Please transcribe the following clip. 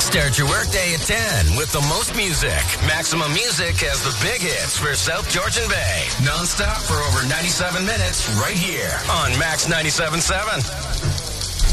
Start your workday at 10 with the most music. Maximum Music has the big hits for South Georgian Bay. Non-stop for over 97 minutes right here on Max 97.7.